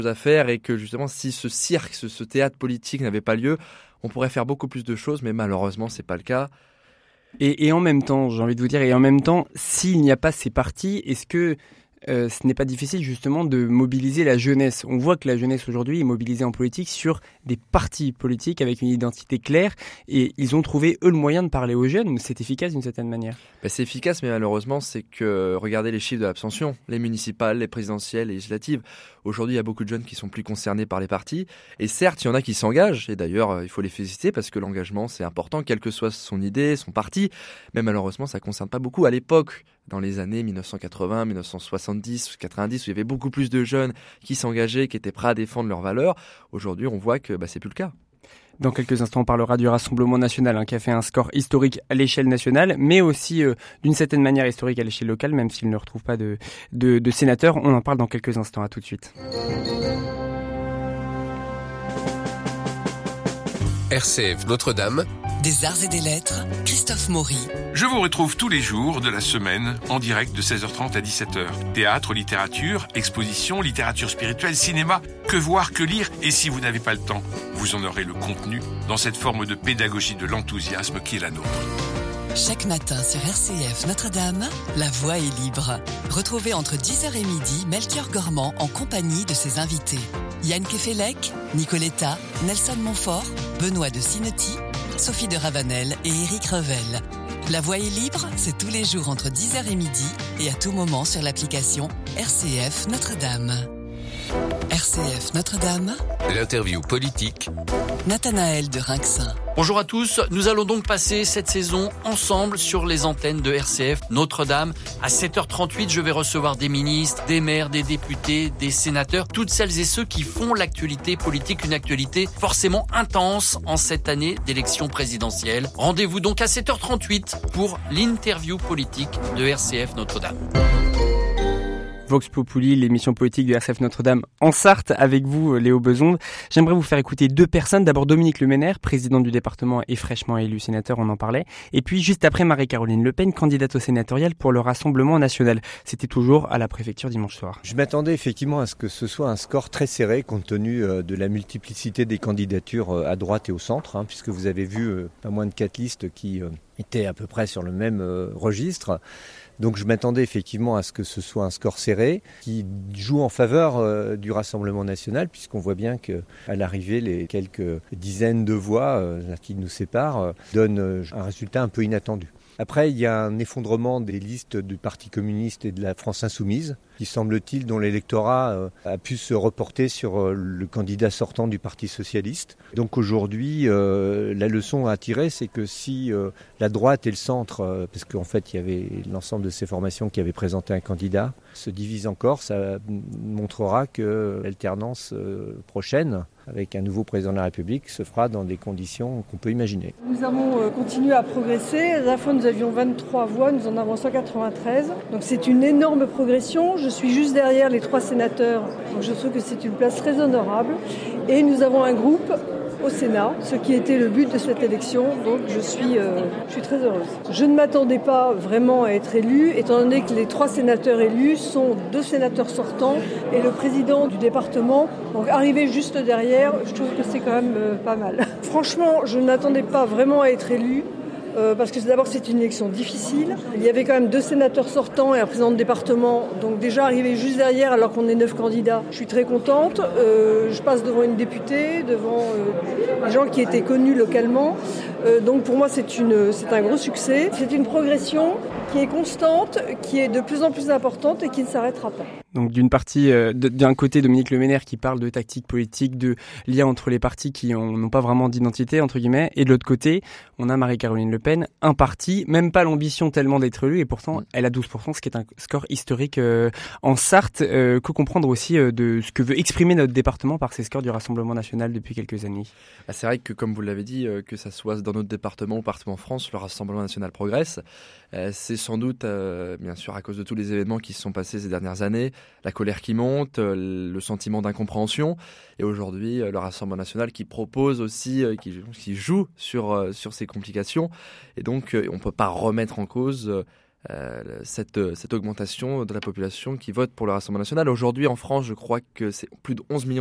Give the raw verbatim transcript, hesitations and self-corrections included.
à faire et que justement, si ce cirque, ce, ce théâtre politique n'avait pas lieu, on pourrait faire beaucoup plus de choses, mais malheureusement, c'est pas le cas. Et, et en même temps, j'ai envie de vous dire, et en même temps, s'il n'y a pas ces partis, est-ce que euh, ce n'est pas difficile justement de mobiliser la jeunesse ? On voit que la jeunesse aujourd'hui est mobilisée en politique sur des partis politiques avec une identité claire, et ils ont trouvé eux le moyen de parler aux jeunes. C'est efficace d'une certaine manière. Ben, c'est efficace, mais malheureusement, c'est que regardez les chiffres de l'abstention, les municipales, les présidentielles, les législatives. Aujourd'hui, il y a beaucoup de jeunes qui sont plus concernés par les partis. Et certes, il y en a qui s'engagent. Et d'ailleurs, il faut les féliciter parce que l'engagement, c'est important, quelle que soit son idée, son parti. Mais malheureusement, ça ne concerne pas beaucoup. À l'époque, dans les années dix-neuf cent quatre-vingts, dix-neuf cent soixante-dix, quatre-vingt-dix, où il y avait beaucoup plus de jeunes qui s'engageaient, qui étaient prêts à défendre leurs valeurs. Aujourd'hui, on voit que bah, c'est plus le cas. Dans quelques instants, on parlera du Rassemblement national hein, qui a fait un score historique à l'échelle nationale, mais aussi euh, d'une certaine manière historique à l'échelle locale, même s'il ne retrouve pas de, de, de sénateurs. On en parle dans quelques instants. À tout de suite. R C F Notre-Dame. Des arts et des lettres, Christophe Maury. Je vous retrouve tous les jours de la semaine en direct de seize heures trente à dix-sept heures. Théâtre, littérature, exposition, littérature spirituelle, cinéma, que voir, que lire. Et si vous n'avez pas le temps, vous en aurez le contenu dans cette forme de pédagogie de l'enthousiasme qui est la nôtre. Chaque matin sur R C F Notre-Dame, la voix est libre. Retrouvez entre dix heures et midi Melchior Gormand en compagnie de ses invités. Yann Kefelec, Nicoletta, Nelson Montfort, Benoît de Sinetti, Sophie de Ravanel et Éric Revel. La voix est libre, c'est tous les jours entre dix heures et midi et à tout moment sur l'application R C F Notre-Dame. R C F Notre-Dame. L'interview politique. Nathanaël de Rinxin. Bonjour à tous, nous allons donc passer cette saison ensemble sur les antennes de R C F Notre-Dame. À sept heures trente-huit, je vais recevoir des ministres, des maires, des députés, des sénateurs, toutes celles et ceux qui font l'actualité politique, une actualité forcément intense en cette année d'élection présidentielle. Rendez-vous donc à sept heures trente-huit pour l'interview politique de R C F Notre-Dame. Vox Populi, l'émission politique de R C F Notre-Dame en Sarthe, avec vous Léo Bezonde. J'aimerais vous faire écouter deux personnes. D'abord Dominique Leménaire, président du département et fraîchement élu sénateur, on en parlait. Et puis juste après Marie-Caroline Le Pen, candidate au sénatorial pour le Rassemblement national. C'était toujours à la préfecture dimanche soir. Je m'attendais effectivement à ce que ce soit un score très serré compte tenu de la multiplicité des candidatures à droite et au centre, hein, puisque vous avez vu pas moins de quatre listes qui étaient à peu près sur le même registre. Donc je m'attendais effectivement à ce que ce soit un score serré qui joue en faveur euh, du Rassemblement national, puisqu'on voit bien qu'à l'arrivée, les quelques dizaines de voix euh, qui nous séparent euh, donnent euh, un résultat un peu inattendu. Après, il y a un effondrement des listes du Parti communiste et de la France insoumise, qui semble-t-il, dont l'électorat euh, a pu se reporter sur euh, le candidat sortant du Parti socialiste. Donc aujourd'hui, euh, la leçon à tirer, c'est que si euh, la droite et le centre, euh, parce qu'en fait, il y avait l'ensemble de ces formations qui avaient présenté un candidat, se divisent encore, ça montrera que l'alternance euh, prochaine, avec un nouveau président de la République, se fera dans des conditions qu'on peut imaginer. Nous avons continué à progresser. La dernière fois, nous avions vingt-trois voix, nous en avons cent quatre-vingt-treize. Donc c'est une énorme progression. Je suis juste derrière les trois sénateurs. Donc je trouve que c'est une place très honorable. Et nous avons un groupe au Sénat, ce qui était le but de cette élection. Donc je suis, euh, je suis très heureuse. Je ne m'attendais pas vraiment à être élue, étant donné que les trois sénateurs élus sont deux sénateurs sortants et le président du département. Donc arriver juste derrière, je trouve que c'est quand même euh, pas mal. Franchement, je n'attendais pas vraiment à être élue. Euh, parce que d'abord c'est une élection difficile. Il y avait quand même deux sénateurs sortants et un président de département, donc déjà arrivé juste derrière alors qu'on est neuf candidats. Je suis très contente. Euh, je passe devant une députée, devant euh, des gens qui étaient connus localement. Euh, donc pour moi c'est, une, c'est un gros succès. C'est une progression qui est constante, qui est de plus en plus importante et qui ne s'arrêtera pas. Donc d'une partie, euh, d'un côté Dominique Leménaire qui parle de tactique politique, de lien entre les partis qui ont, n'ont pas vraiment d'identité entre guillemets, et de l'autre côté on a Marie-Caroline Le Pen, un parti, même pas l'ambition tellement d'être élue, et pourtant elle a douze pour cent, ce qui est un score historique euh, en Sarthe. Euh, que comprendre aussi euh, de ce que veut exprimer notre département par ces scores du Rassemblement national depuis quelques années? Ah, c'est vrai que comme vous l'avez dit, euh, que ça soit dans notre département ou partout en France, le Rassemblement national progresse. Euh, c'est sans doute, euh, bien sûr, à cause de tous les événements qui se sont passés ces dernières années, la colère qui monte, euh, le sentiment d'incompréhension, et aujourd'hui euh, le Rassemblement national qui propose aussi, euh, qui, qui joue sur, euh, sur ces complications, et donc euh, on ne peut pas remettre en cause euh, euh, cette, cette augmentation de la population qui vote pour le Rassemblement national. Aujourd'hui, en France, je crois que c'est plus de onze millions